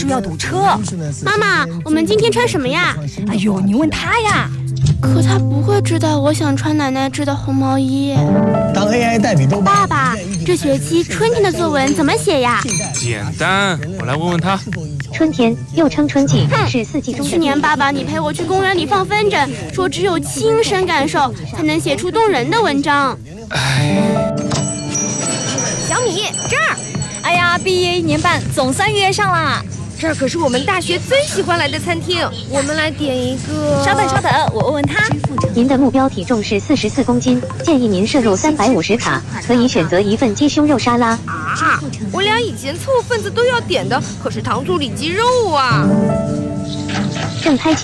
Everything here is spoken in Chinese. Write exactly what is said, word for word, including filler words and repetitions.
是要堵车。 妈妈，我们今天穿什么呀？ 哎呦，你问他呀。 可他不会知道我想穿奶奶织的红毛衣。 当 A I 代笔都爸爸，这学期春天的作文怎么写呀？ 简单，我来问问他。 春天又称春季，是四季中的。 去年爸爸你陪我去公园里放风筝，说只有亲身感受才能写出动人的文章。 哎， 小米这儿，哎呀，毕业一年半，总算约上啦。 这儿可是我们大学最喜欢来的餐厅，我们来点一个。 稍等稍等，我问问他。 您的目标体重是四十四公斤，建议您摄入三百五十卡，可以选择一份鸡胸肉沙拉。 啊，我俩以前凑份子都要点的，可是糖醋里脊肉啊。 正开启。